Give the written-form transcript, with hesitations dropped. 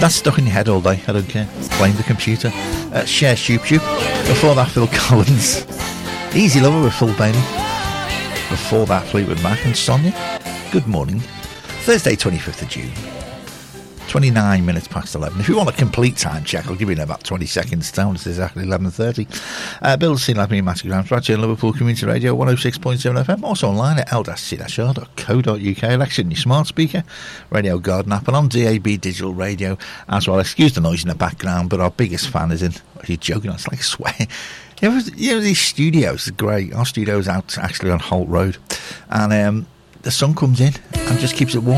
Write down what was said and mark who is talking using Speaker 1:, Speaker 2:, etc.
Speaker 1: That's stuck in your head all day. I don't care. Playing the computer. Share Shoop Shoop. Before that, Phil Collins. Easy Lover with Phil Bailey. Before that, Fleetwood Mac and Sonia. Good morning. Thursday, 25th of June. 29 minutes past 11. If you want a complete time check, I'll give you in about 20 seconds down. It's exactly 11:30. Bill seen like me and Matthew Grams, right here on Liverpool Community Radio 106.7 FM. Also online at l-c-r.co.uk. Election, your smart speaker, Radio Garden app, and on DAB digital radio as well. Excuse the noise in the background, but our biggest fan is in. Are you joking? It's like a swear. You know, these studios are great. Our studio's out actually on Holt Road, and the sun comes in and just keeps it warm.